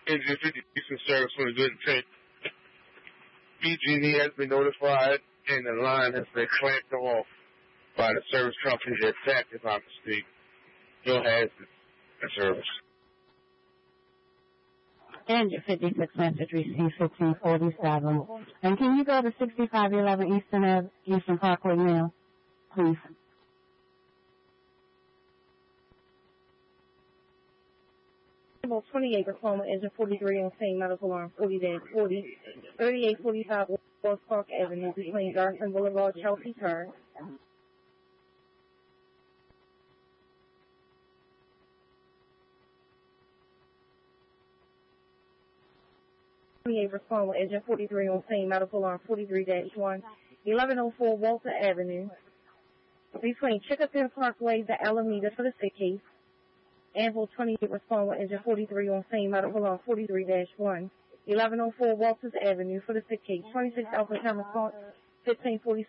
Engine 50 decent service for the good intent. PG&E has been notified and the line has been clamped off by the service company that attacked it by mistake. Still has the service. Engine 56 message received 1547. And can you go to 6511 Eastern Parkway now, please? About 28 Oklahoma, engine 43 on same medical alarm 40-40, 3845 West Park Avenue between Garson Boulevard, Chelsea Turn. 28 respond with engine 43 on scene, medical alarm 43-1, 1104 Walter Avenue, between Chickasaw Parkway, the Alameda for the sick case. Anvil 28 respond with engine 43 on scene, medical alarm 43-1, 1104 Walters Avenue for the sick case. 26 Alpha Time response 1546.